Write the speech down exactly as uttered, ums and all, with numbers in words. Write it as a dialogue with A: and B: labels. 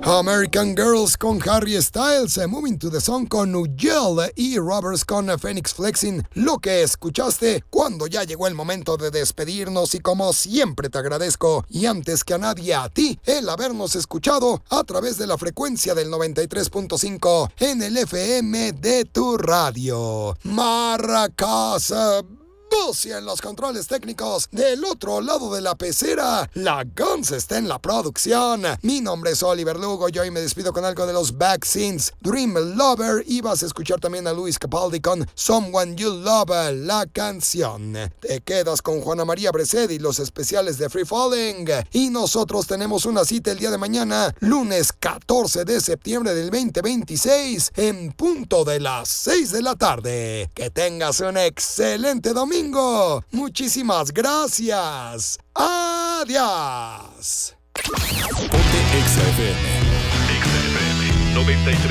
A: American Girls con Harry Styles, Moving to the Sun con Ugel y Robbers con Phoenix Flexing. Lo que escuchaste cuando ya llegó el momento de despedirnos y como siempre te agradezco y antes que a nadie a ti el habernos escuchado a través de la frecuencia del noventa y tres punto cinco en el F M de tu radio. Maracas. Y en los controles técnicos del otro lado de la pecera, la Guns está en la producción. Mi nombre es Oliver Lugo y hoy me despido con algo de los Vaccines, Dream Lover, y vas a escuchar también a Luis Capaldi con Someone You Love, la canción. Te quedas con Juana María Breced y los especiales de Free Falling, y nosotros tenemos una cita el día de mañana, lunes catorce de septiembre del veinte veintiséis, en punto de las seis de la tarde. Que tengas un excelente domingo. Muchísimas gracias. Adiós.
B: Ponte Exa F M. Exa F M noventa y tres.